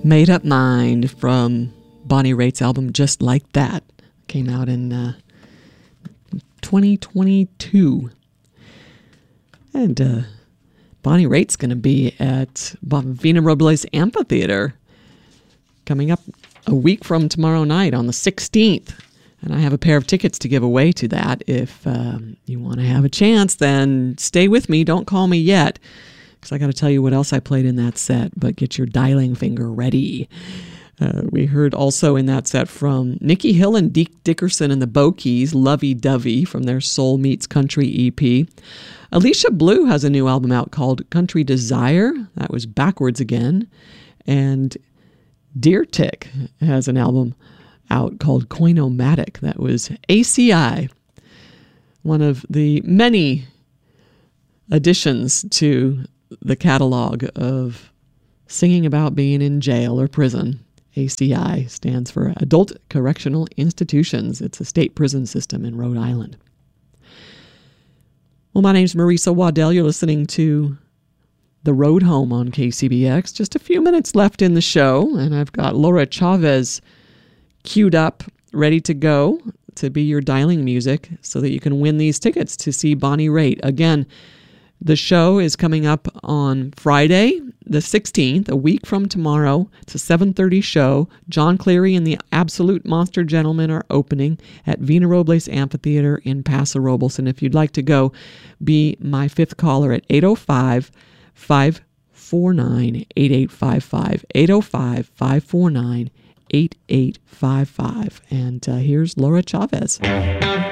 Made Up Mind from Bonnie Raitt's album Just Like That. Came out in 2022. And Bonnie Raitt's going to be at Vina Robles Amphitheater coming up a week from tomorrow night on the 16th. And I have a pair of tickets to give away to that. If you want to have a chance, then stay with me. Don't call me yet, because I got to tell you what else I played in that set, but get your dialing finger ready. We heard also in that set from Nikki Hill and Deke Dickerson and the Bokeys, Lovey Dovey, from their Soul Meets Country EP. Alicia Blue has a new album out called Country Desire. That was backwards again. And Deer Tick has an album out called Coinomatic. That was ACI, one of the many additions to the catalog of singing about being in jail or prison. ACI stands for Adult Correctional Institutions. It's a state prison system in Rhode Island. Well, my name's Marisa Waddell. You're listening to The Road Home on KCBX. Just a few minutes left in the show, and I've got Laura Chavez queued up, ready to go to be your dialing music so that you can win these tickets to see Bonnie Raitt. Again, the show is coming up on Friday, the 16th, a week from tomorrow. It's a 7:30 show. John Cleary and the Absolute Monster Gentlemen are opening at Vina Robles Amphitheater in Paso Robles. And if you'd like to go, be my fifth caller at 805-549-8855. 805-549-8855. And here's Laura Chavez.